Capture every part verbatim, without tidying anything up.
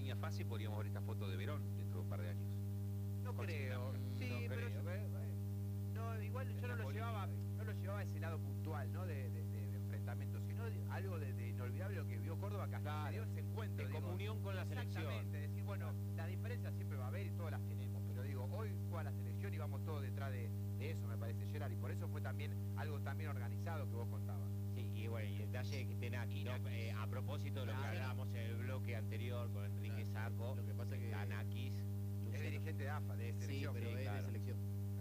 línea fase podríamos ver esta foto de Verón dentro de un par de años. No creo, sí, no pero creo. yo- no, igual yo no lo Napoli, llevaba, no lo llevaba a ese lado puntual, ¿no? De, de, de- de enfrentamiento, sino de- algo de, de inolvidable lo que vio Córdoba, que hasta Claro. se dio ese encuentro. De digo. comunión con la selección. Exactamente, decir, bueno, las diferencias siempre va a haber y todas las tenemos, pero digo, hoy juega la selección y vamos todos detrás de, de eso, me parece, Gerard, y por eso fue también algo también organizado que vos contabas. Sí, y bueno, y el detalle de que esté Naki, ¿no? Eh, a propósito de lo que Claro. hablábamos en el bloque anterior con Enrique Claro. Sarco, Lo que pasa es que- está Nakis, Es Lucero. dirigente de A F A, de Sí, selección. pero sí, es claro. de selección.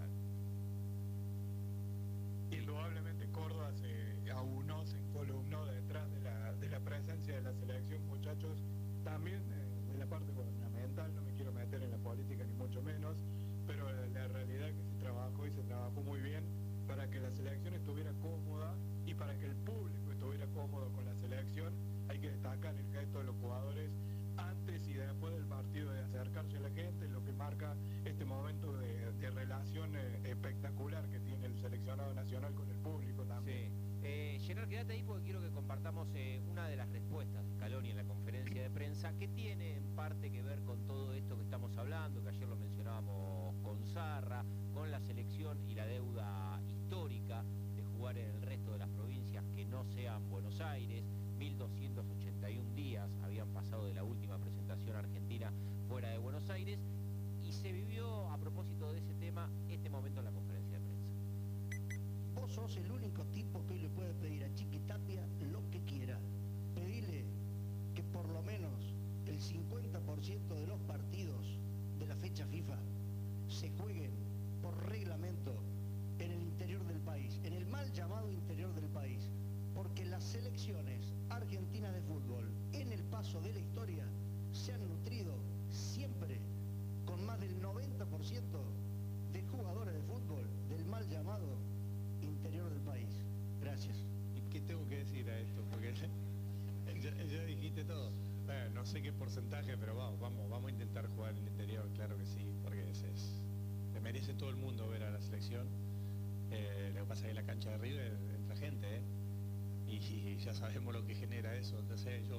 Indudablemente Córdoba se aunó, se columnó detrás de la, de la presencia de la selección, muchachos, también eh, de la parte gubernamental, no me quiero meter en la política ni mucho menos, pero la, la realidad es que se trabajó y se trabajó muy bien para que la selección estuviera cómoda y para que el público estuviera cómodo con la selección. Hay que destacar el gesto de los jugadores antes y después del partido, de acercarse a la gente, lo que marca este momento de, de relación eh, espectacular que tiene el seleccionado nacional con el público también. Sí. Eh, Gerard, quédate ahí porque quiero que compartamos eh, una de las respuestas de Scaloni en la conferencia de prensa, que tiene en parte que ver con todo esto que estamos hablando, que ayer lo mencionábamos con Zarra, con la selección y la deuda histórica de jugar en el resto de las provincias que no sean Buenos Aires. mil doscientos ochenta y un días habían pasado de la última presentación argentina fuera de Buenos Aires, y se vivió, a propósito de ese tema, este momento en la conferencia de prensa. Vos sos el único tipo que hoy le puede pedir a Chiqui Tapia lo que quiera. Pedile que por lo menos el cincuenta por ciento de los partidos de la fecha FIFA se jueguen por reglamento en el interior del país, en el mal llamado interior del país, porque las selecciones argentinas de fútbol en el paso de la historia se han nutrido siempre con más del noventa por ciento de jugadores de fútbol del mal llamado interior del país. Gracias. ¿Y qué tengo que decir a esto? Porque ya, ya dijiste todo. Bueno, no sé qué porcentaje, pero vamos, vamos, vamos a intentar jugar en el interior, claro que sí, porque es, es, le merece todo el mundo ver a la selección. Eh, lo que pasa es que en la cancha de River entra gente, ¿eh? Y, y ya sabemos lo que genera eso. Entonces yo